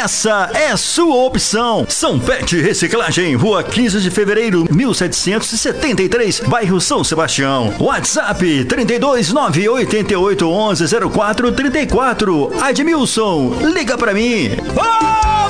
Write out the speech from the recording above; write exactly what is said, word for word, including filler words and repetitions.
essa é sua opção. São Pet Reciclagem, Rua quinze de fevereiro, mil setecentos e setenta e três, bairro São Sebastião. WhatsApp trinta e dois, nove oito oito, onze, zero quatro trinta e quatro. Admilson, liga pra mim. Oh!